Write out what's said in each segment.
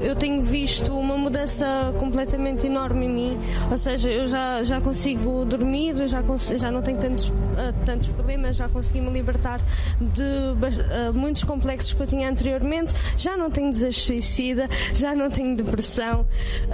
eu tenho visto uma mudança completamente enorme em mim, ou seja, eu já consigo dormir, já não tenho tantos problemas, já consegui me libertar de muitos complexos que eu tinha anteriormente, já não tenho desejo suicida, já não tenho depressão,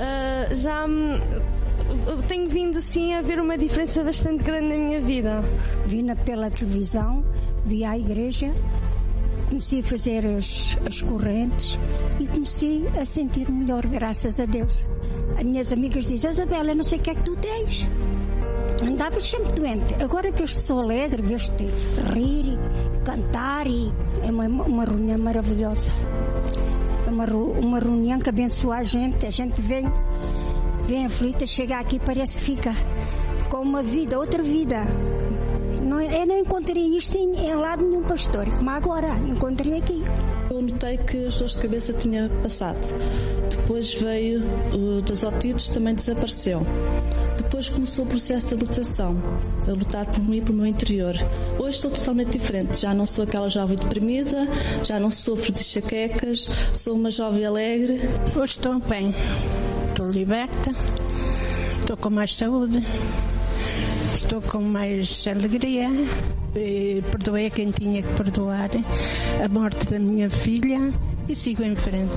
tenho vindo sim a ver uma diferença bastante grande na minha vida. Vi pela televisão, vi à igreja, comecei a fazer as correntes e comecei a sentir melhor, graças a Deus. As minhas amigas dizem: Isabela, não sei o que é que tu tens. Andavas sempre doente, agora vês-te só alegre, vês-te rir, cantar, e é uma reunião maravilhosa. É uma reunião que abençoa a gente vem aflita, chega aqui, parece que fica com uma vida, outra vida. Eu não encontrei isto em lado nenhum pastor, como agora encontrei aqui. Eu notei que as dores de cabeça tinha passado. Depois veio das otites, também desapareceu. Depois começou o processo de libertação, a lutar por mim e pelo meu interior. Hoje estou totalmente diferente. Já não sou aquela jovem deprimida, já não sofro de enxaquecas, sou uma jovem alegre. Hoje estou bem, estou liberta, estou com mais saúde. Estou com mais alegria, perdoei a quem tinha que perdoar a morte da minha filha e sigo em frente.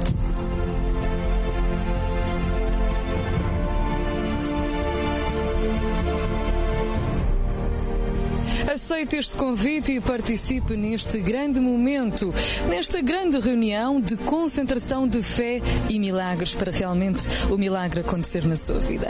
Aceite este convite e participe neste grande momento, nesta grande reunião de concentração de fé e milagres para realmente o milagre acontecer na sua vida.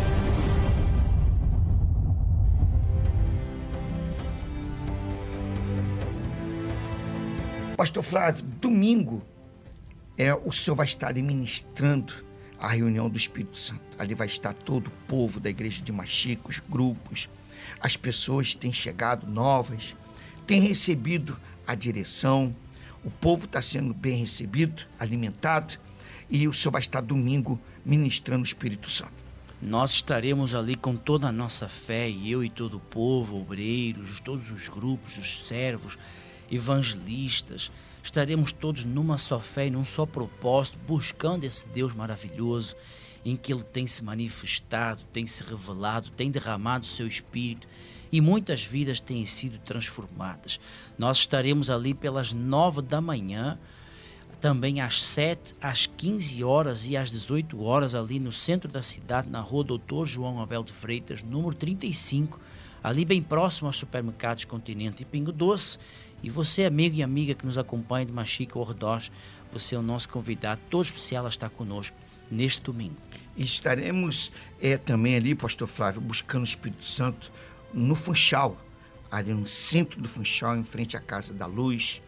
Pastor Flávio, domingo o senhor vai estar ali ministrando a reunião do Espírito Santo. Ali vai estar todo o povo da igreja de Machico, os grupos, as pessoas têm chegado novas, têm recebido a direção, o povo está sendo bem recebido, alimentado, e o senhor vai estar domingo ministrando o Espírito Santo. Nós estaremos ali com toda a nossa fé, eu e todo o povo, obreiros, todos os grupos, os servos, evangelistas, estaremos todos numa só fé e num só propósito, buscando esse Deus maravilhoso em que Ele tem se manifestado, tem se revelado, tem derramado o seu Espírito e muitas vidas têm sido transformadas. Nós estaremos ali pelas 9 da manhã, também às 7, às 15 horas e às 18 horas ali no centro da cidade, na rua Dr. João Abel de Freitas, número 35, ali bem próximo aos supermercados Continente e Pingo Doce. E você, amigo e amiga que nos acompanha de Machico ou Redós, você é o nosso convidado todo especial a estar conosco neste domingo. E estaremos também ali, pastor Flávio, buscando o Espírito Santo no Funchal, ali no centro do Funchal, em frente à Casa da Luz,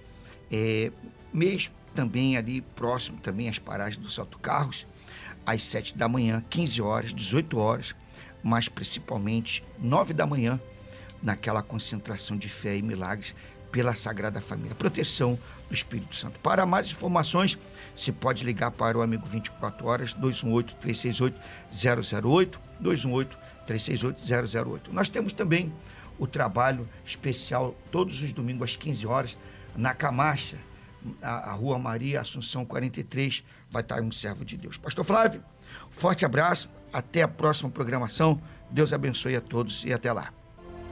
mesmo também ali próximo também às paragens do Salto Carros, às 7 da manhã, 15 horas, 18 horas, mas principalmente 9 da manhã, naquela concentração de fé e milagres pela Sagrada Família, proteção do Espírito Santo. Para mais informações, você pode ligar para o amigo 24 horas, 218-368-008, 218-368-008. Nós temos também o trabalho especial todos os domingos às 15 horas, na Camacha, a Rua Maria Assunção 43, vai estar um servo de Deus. Pastor Flávio, forte abraço, até a próxima programação, Deus abençoe a todos e até lá.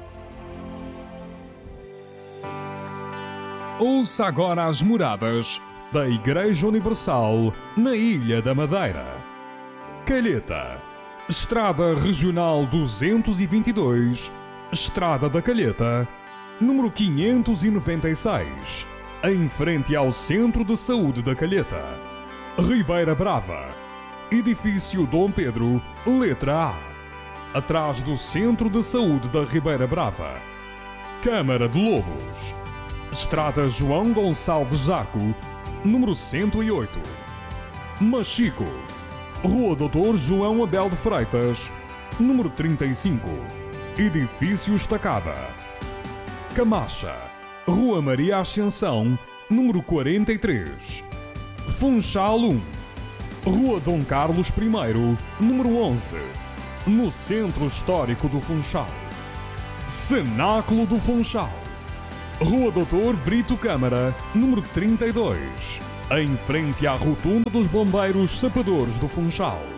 Ouça agora as moradas da Igreja Universal na Ilha da Madeira. Calheta, Estrada Regional 222, Estrada da Calheta, número 596, em frente ao Centro de Saúde da Calheta. Ribeira Brava, Edifício Dom Pedro, letra A, atrás do Centro de Saúde da Ribeira Brava. Câmara de Lobos, Estrada João Gonçalves Zaco, número 108. Machico, Rua Dr. João Abel de Freitas, número 35, Edifício Estacada. Camacha, Rua Maria Ascensão, número 43. Funchal 1, Rua Dom Carlos I, número 11, no Centro Histórico do Funchal. Cenáculo do Funchal, Rua Doutor Brito Câmara, número 32, em frente à Rotunda dos Bombeiros Sapadores do Funchal.